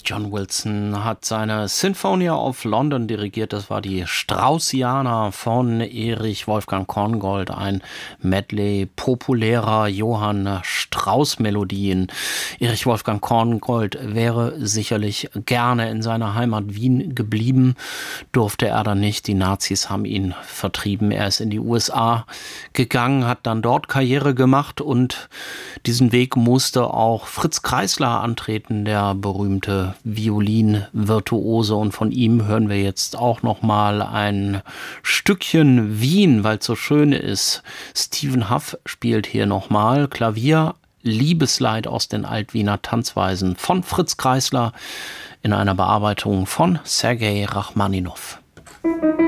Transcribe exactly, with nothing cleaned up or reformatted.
John Wilson hat seine Sinfonia of London dirigiert. Das war die Straussiana von Erich Wolfgang Korngold, ein Medley populärer Johann Strauss-Melodien. Erich Wolfgang Korngold wäre sicherlich gerne in seiner Heimat Wien geblieben, durfte er dann nicht. Die Nazis haben ihn vertrieben. Er ist in die U S A gegangen, hat dann dort Karriere gemacht und diesen Weg musste auch Fritz Kreisler antreten, der berühmte Violin-Virtuose, und von ihm hören wir jetzt auch noch mal ein Stückchen Wien, weil es so schön ist. Stephen Huff spielt hier noch mal Klavier, Liebesleid aus den Altwiener Tanzweisen von Fritz Kreisler in einer Bearbeitung von Sergei Rachmaninow.